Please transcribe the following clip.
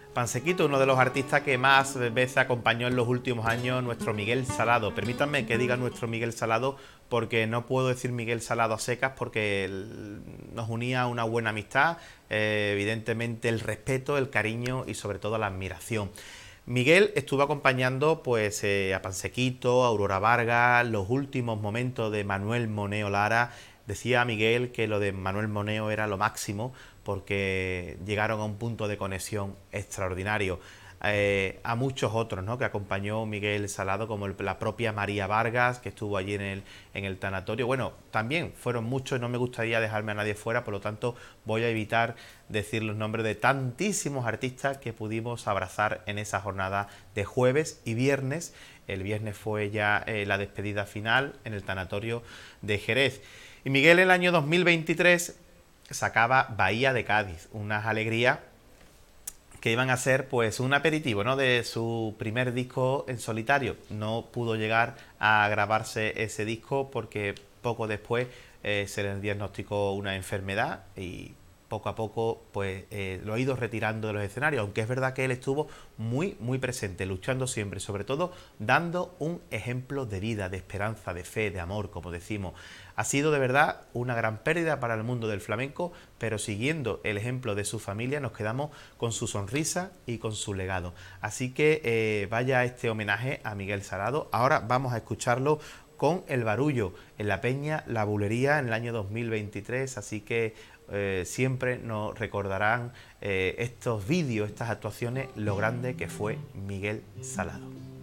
Pansequito, uno de los artistas que más veces acompañó en los últimos años nuestro Miguel Salado. Permítanme que diga nuestro Miguel Salado porque no puedo decir Miguel Salado a secas porque nos unía una buena amistad, evidentemente el respeto, el cariño y sobre todo la admiración. Miguel estuvo acompañando pues a Pansequito, a Aurora Vargas, los últimos momentos de Manuel Moneo Lara. Decía Miguel que lo de Manuel Moneo era lo máximo porque llegaron a un punto de conexión extraordinario. A muchos otros, ¿no?, que acompañó Miguel Salado, como la propia María Vargas, que estuvo allí en el tanatorio. Bueno, también fueron muchos, no me gustaría dejarme a nadie fuera, por lo tanto voy a evitar decir los nombres de tantísimos artistas que pudimos abrazar en esa jornada de jueves y viernes. El viernes fue ya la despedida final en el tanatorio de Jerez. Y Miguel, el año 2023 sacaba Bahía de Cádiz, unas alegrías que iban a ser pues un aperitivo, ¿no?, de su primer disco en solitario. No pudo llegar a grabarse ese disco porque poco después se le diagnosticó una enfermedad y poco a poco pues lo ha ido retirando de los escenarios, aunque es verdad que él estuvo muy presente, luchando siempre, sobre todo dando un ejemplo de vida, de esperanza, de fe, de amor, como decimos. Ha sido de verdad una gran pérdida para el mundo del flamenco, pero siguiendo el ejemplo de su familia nos quedamos con su sonrisa y con su legado. Así que vaya este homenaje a Miguel Salado. Ahora vamos a escucharlo con El Barullo en la Peña La Bulería en el año 2023, así que siempre nos recordarán estos vídeos, estas actuaciones, lo grande que fue Miguel Salado.